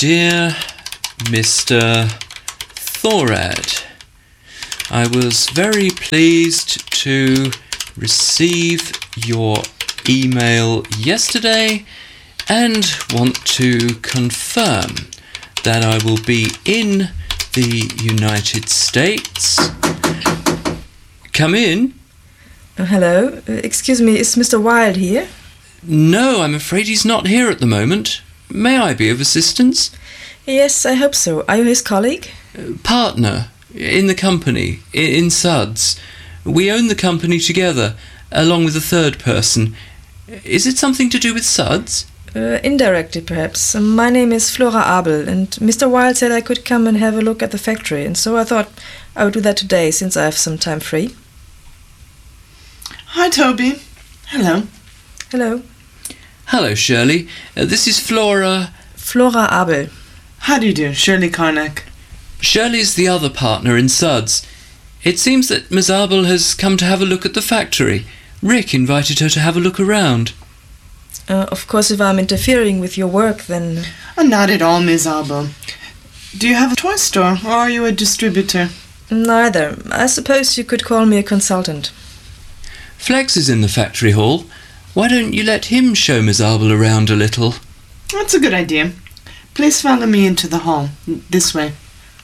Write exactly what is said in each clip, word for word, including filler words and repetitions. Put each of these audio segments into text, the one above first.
Dear Mister Thorad, I was very pleased to receive your email yesterday and want to confirm that I will be in the United States. Come in. Uh, hello. Uh, excuse me, is Mister Wilde here? No, I'm afraid he's not here at the moment. May I be of assistance? Yes, I hope so. Are you his colleague? Uh, partner in the company, i- in Suds. We own the company together, along with a third person. Is it something to do with Suds? Uh, indirectly, perhaps. Um, my name is Flora Abel, and Mister Wilde said I could come and have a look at the factory, and so I thought I would do that today, since I have some time free. Hi, Toby. Hello. Hello. Hello, Shirley. Uh, this is Flora... Flora Abel. How do you do, Shirley Karnak? Shirley's the other partner in Suds. It seems that Miss Abel has come to have a look at the factory. Rick invited her to have a look around. Uh, of course, if I'm interfering with your work, then... Oh, not at all, Miss Abel. Do you have a toy store, or are you a distributor? Neither. I suppose you could call me a consultant. Flex is in the factory hall. Why don't you let him show Miss Abel around a little? That's a good idea. Please follow me into the hall. This way.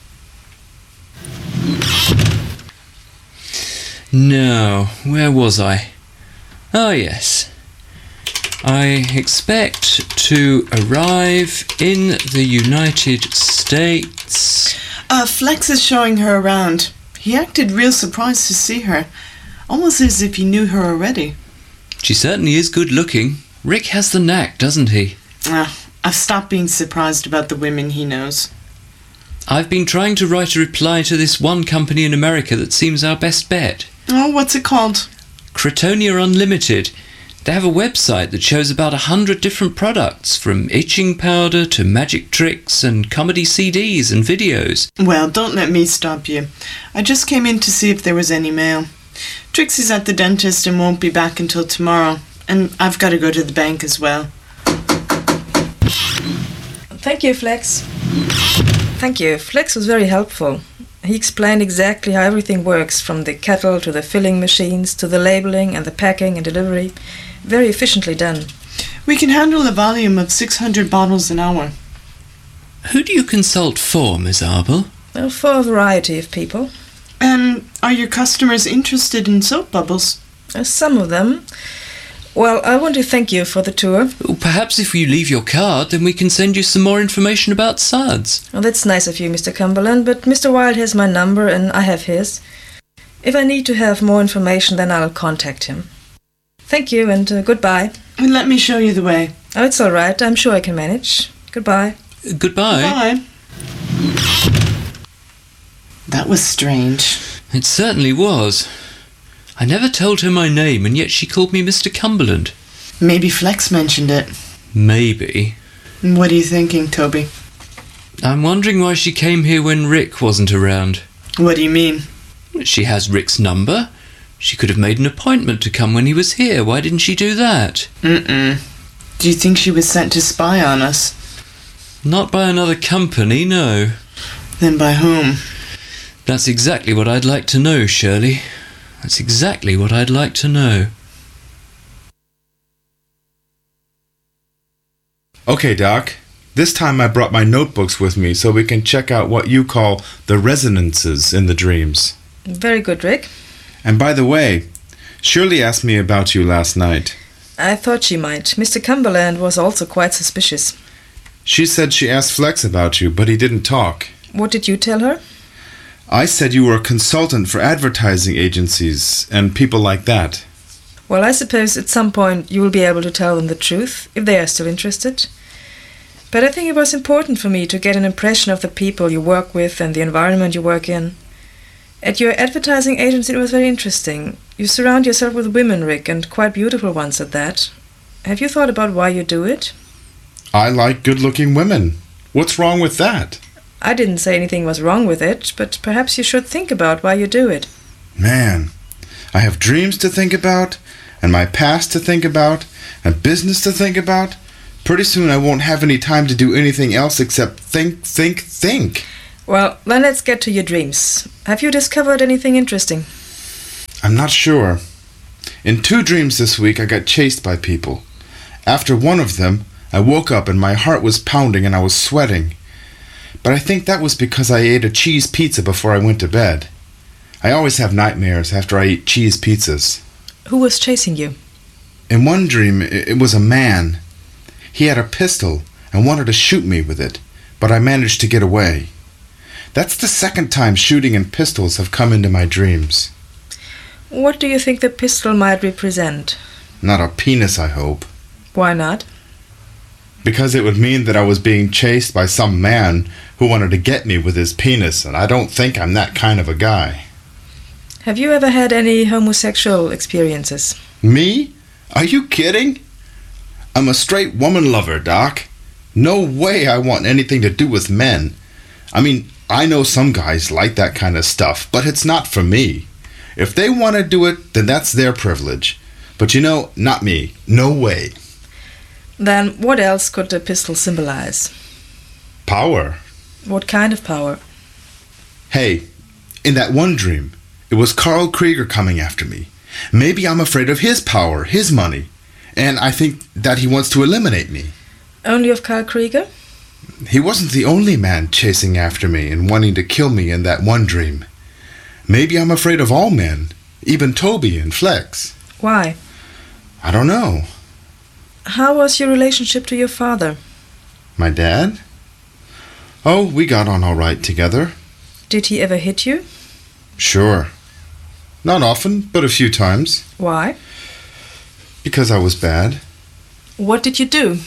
No, where was I? Ah, yes. I expect to arrive in the United States. Uh, Flex is showing her around. He acted real surprised to see her, almost as if he knew her already. She certainly is good looking. Rick has the knack, doesn't he? Ah, I've stopped being surprised about the women he knows. I've been trying to write a reply to this one company in America that seems our best bet. Oh, what's it called? Cretonia Unlimited. They have a website that shows about a hundred different products, from itching powder to magic tricks and comedy C Ds and videos. Well, don't let me stop you. I just came in to see if there was any mail. Trixie's at the dentist and won't be back until tomorrow. And I've got to go to the bank as well. Thank you, Flex. Thank you. Flex was very helpful. He explained exactly how everything works, from the kettle to the filling machines to the labeling and the packing and delivery. Very efficiently done. We can handle a volume of six hundred bottles an hour. Who do you consult for, Miss Abel? Well, for a variety of people. And are your customers interested in soap bubbles? Uh, some of them. Well, I want to thank you for the tour. Perhaps if you leave your card, then we can send you some more information about Suds. Well, that's nice of you, Mister Cumberland, but Mister Wilde has my number and I have his. If I need to have more information, then I'll contact him. Thank you, and uh, goodbye. And let me show you the way. Oh, it's all right. I'm sure I can manage. Goodbye. Goodbye. Bye. That was strange. It certainly was. I never told her my name, and yet she called me Mister Cumberland. Maybe Flex mentioned it. Maybe. What are you thinking, Toby? I'm wondering why she came here when Rick wasn't around. What do you mean? She has Rick's number. She could have made an appointment to come when he was here. Why didn't she do that? Mm-mm. Do you think she was sent to spy on us? Not by another company, no. Then by whom? That's exactly what I'd like to know, Shirley. That's exactly what I'd like to know. Okay, Doc. This time I brought my notebooks with me so we can check out what you call the resonances in the dreams. Very good, Rick. And by the way, Shirley asked me about you last night. I thought she might. Mister Cumberland was also quite suspicious. She said she asked Flex about you, but he didn't talk. What did you tell her? I said you were a consultant for advertising agencies and people like that. Well, I suppose at some point you will be able to tell them the truth, if they are still interested. But I think it was important for me to get an impression of the people you work with and the environment you work in. At your advertising agency, it was very interesting. You surround yourself with women, Rick, and quite beautiful ones at that. Have you thought about why you do it? I like good-looking women. What's wrong with that? I didn't say anything was wrong with it, but perhaps you should think about why you do it. Man, I have dreams to think about, and my past to think about, and business to think about. Pretty soon I won't have any time to do anything else except think, think, think. Well, then let's get to your dreams. Have you discovered anything interesting? I'm not sure. In two dreams this week I got chased by people. After one of them, I woke up and my heart was pounding and I was sweating. But I think that was because I ate a cheese pizza before I went to bed. I always have nightmares after I eat cheese pizzas. Who was chasing you? In one dream, it was a man. He had a pistol and wanted to shoot me with it, but I managed to get away. That's the second time shooting and pistols have come into my dreams. What do you think the pistol might represent? Not a penis, I hope. Why not? Because it would mean that I was being chased by some man who wanted to get me with his penis, and I don't think I'm that kind of a guy. Have you ever had any homosexual experiences? Me? Are you kidding? I'm a straight woman lover, Doc. No way I want anything to do with men. I mean, I know some guys like that kind of stuff, but it's not for me. If they want to do it, then that's their privilege. But you know, not me. No way. Then what else could the pistol symbolize? Power. What kind of power? Hey, in that one dream, it was Carl Krieger coming after me. Maybe I'm afraid of his power, his money. And I think that he wants to eliminate me. Only of Carl Krieger? He wasn't the only man chasing after me and wanting to kill me in that one dream. Maybe I'm afraid of all men, even Toby and Flex. Why? I don't know. How was your relationship to your father? My dad? Oh, we got on all right together. Did he ever hit you? Sure. Not often, but a few times. Why? Because I was bad. What did you do?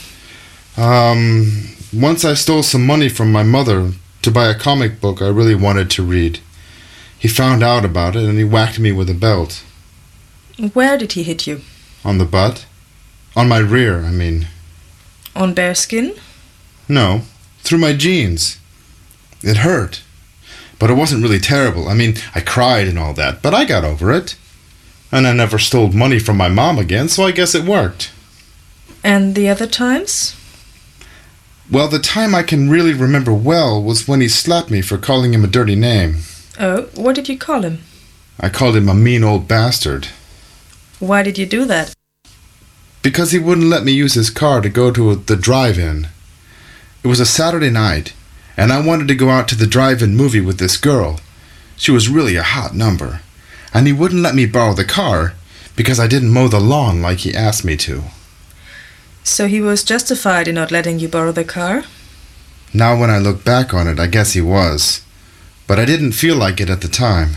Um, once I stole some money from my mother to buy a comic book I really wanted to read. He found out about it and he whacked me with a belt. Where did he hit you? On the butt. On my rear, I mean. On bare skin? No, through my jeans. It hurt. But it wasn't really terrible. I mean, I cried and all that, but I got over it. And I never stole money from my mom again, so I guess it worked. And the other times? Well, the time I can really remember well was when he slapped me for calling him a dirty name. Oh, what did you call him? I called him a mean old bastard. Why did you do that? Because he wouldn't let me use his car to go to the drive-in. It was a Saturday night, and I wanted to go out to the drive-in movie with this girl. She was really a hot number. And he wouldn't let me borrow the car because I didn't mow the lawn like he asked me to. So he was justified in not letting you borrow the car? Now when I look back on it, I guess he was. But I didn't feel like it at the time.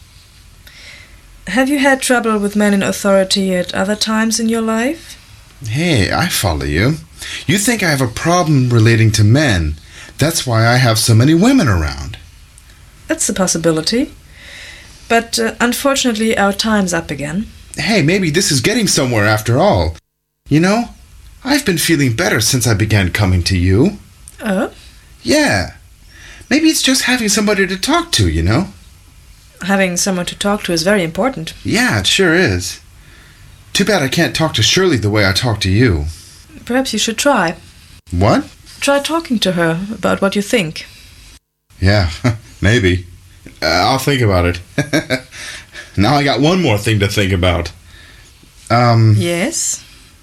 Have you had trouble with men in authority at other times in your life? Hey, I follow you. You think I have a problem relating to men. That's why I have so many women around. That's a possibility. But uh, unfortunately our time's up again. Hey, maybe this is getting somewhere after all. You know, I've been feeling better since I began coming to you. Oh? Yeah. Maybe it's just having somebody to talk to, you know? Having someone to talk to is very important. Yeah, it sure is. Too bad I can't talk to Shirley the way I talk to you. Perhaps you should try. What? Try talking to her about what you think. Yeah, maybe. Uh, I'll think about it. Now I got one more thing to think about. Um, Yes?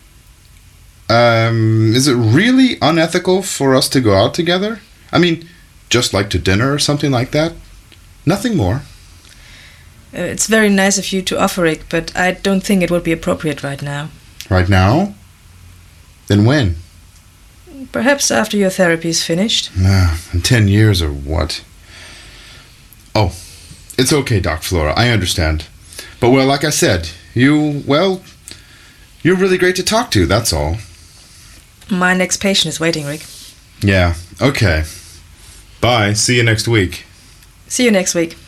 um, is it really unethical for us to go out together? I mean, just like to dinner or something like that? Nothing more. Uh, it's very nice of you to offer it, but I don't think it would be appropriate right now. Right now? Then when? Perhaps after your therapy is finished. Uh, in ten years or what? Oh, it's okay, Doc Flora. I understand. But, well, like I said, you, well, you're really great to talk to, that's all. My next patient is waiting, Rick. Yeah, okay. Bye. See you next week. See you next week.